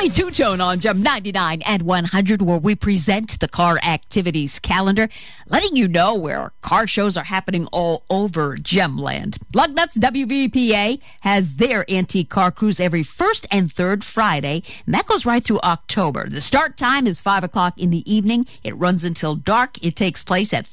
Joey Two-Tone on Gem 99 and 100, where we present the car activities calendar, letting you know where car shows are happening all over Gemland. Lugnuts WVPA has their antique car cruise every first and third Friday, and that goes right through October. The start time is 5 o'clock in the evening. It runs until dark. It takes place at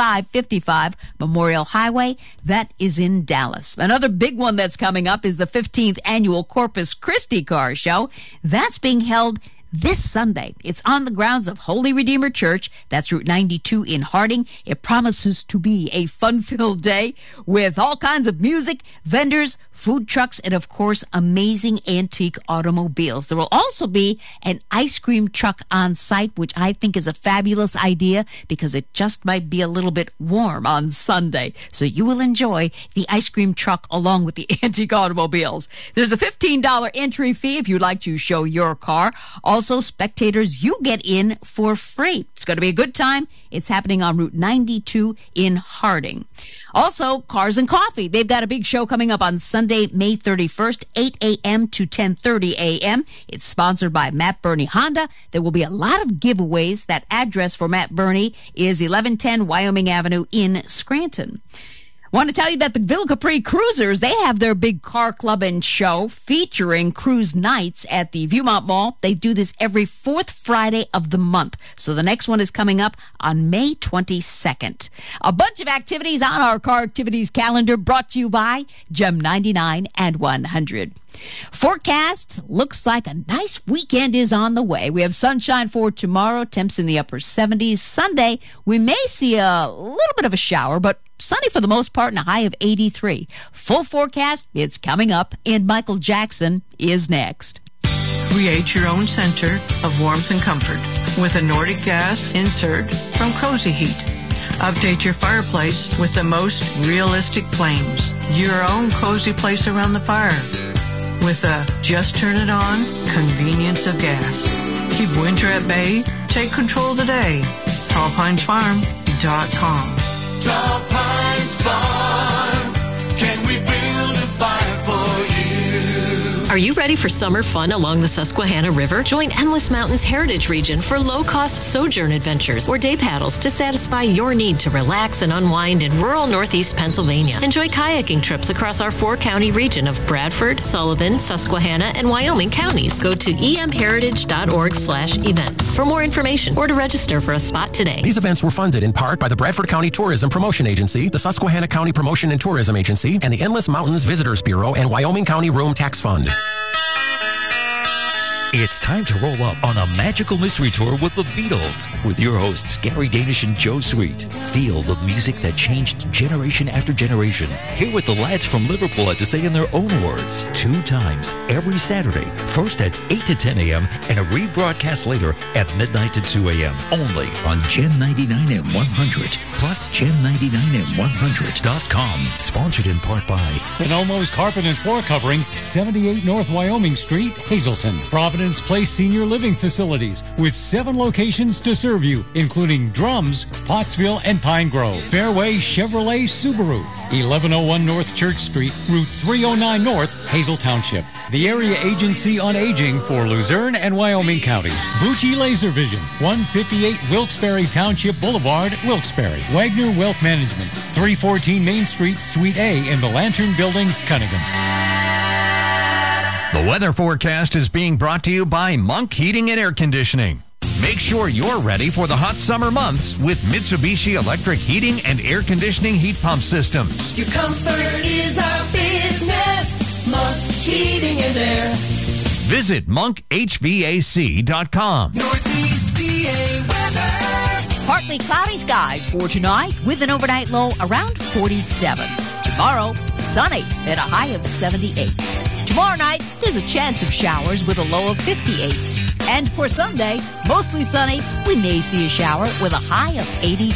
3555 Memorial Highway. That is in Dallas. Another big one that's coming up is the 15th annual Corpus Christi Car Show. That's being held this Sunday. It's on the grounds of Holy Redeemer Church. That's Route 92 in Harding. It promises to be a fun-filled day with all kinds of music, vendors, food trucks, and, of course, amazing antique automobiles. There will also be an ice cream truck on site, which I think is a fabulous idea because it just might be a little bit warm on Sunday. So you will enjoy the ice cream truck along with the antique automobiles. There's a $15 entry fee if you'd like to show your car. Also, spectators, you get in for free. It's going to be a good time. It's happening on Route 92 in Harding. Also, Cars and Coffee. They've got a big show coming up on Sunday, May 31st, 8 a.m. to 10:30 a.m. It's sponsored by Matt Birney Honda. There will be a lot of giveaways. That address for Matt Birney is 1110 Wyoming Avenue in Scranton. Want to tell you that the Ville Capri Cruisers, they have their big car club and show featuring cruise nights at the Viewmont Mall. They do this every fourth Friday of the month. So the next one is coming up on May 22nd. A bunch of activities on our car activities calendar brought to you by Gem 99 and 100. Forecast looks like a nice weekend is on the way. We have sunshine for tomorrow, temps in the upper 70s. Sunday, we may see a little bit of a shower, but sunny for the most part and a high of 83. Full forecast, it's coming up, and Michael Jackson is next. Create your own center of warmth and comfort with a Nordic gas insert from Cozy Heat. Update your fireplace with the most realistic flames. Your own cozy place around the fire with a just turn it on convenience of gas. Keep winter at bay. Take control of the day. TallPinesFarm.com. Tall Pines Farm, can we build a fire for you? Are you ready for summer fun along the Susquehanna River? Join Endless Mountains Heritage Region for low-cost sojourn adventures or day paddles to satisfy your need to relax and unwind in rural northeast Pennsylvania. Enjoy kayaking trips across our four-county region of Bradford, Sullivan, Susquehanna, and Wyoming counties. Go to emheritage.org/events for more information or to register for a spot today. These events were funded in part by the Bradford County Tourism Promotion Agency, the Susquehanna County Promotion and Tourism Agency, and the Endless Mountains Visitors Bureau and Wyoming County Room Tax Fund. It's time to roll up on a magical mystery tour with the Beatles with your hosts Gary Danish and Joe Sweet. Feel the music that changed generation after generation. Hear what the lads from Liverpool had to say in their own words. 2 times every Saturday, first at 8 to 10 a.m. and a rebroadcast later at midnight to 2 a.m. Only on Gem 99 and 100 plus Gem99and100.com. Sponsored in part by Bonomo's Carpet and Floor Covering, 78 North Wyoming Street, Hazleton. Providence Place Senior Living Facilities with 7 locations to serve you, including Drums, Pottsville, and Pine Grove. Fairway Chevrolet Subaru, 1101 North Church Street, Route 309 North, Hazel Township. The Area Agency on Aging for Luzerne and Wyoming counties. Bucci Laser Vision, 158 Wilkes-Barre Township Boulevard, Wilkes-Barre. Wagner Wealth Management, 314 Main Street, Suite A in the Lantern Building, Cunningham. The weather forecast is being brought to you by Monk Heating and Air Conditioning. Make sure you're ready for the hot summer months with Mitsubishi Electric Heating and Air Conditioning heat pump systems. Your comfort is our business. Monk Heating and Air. Visit monkhvac.com. Northeast PA weather. Partly cloudy skies for tonight with an overnight low around 47. Tomorrow, sunny at a high of 78. Tomorrow night, there's a chance of showers with a low of 58. And for Sunday, mostly sunny. We may see a shower with a high of 80.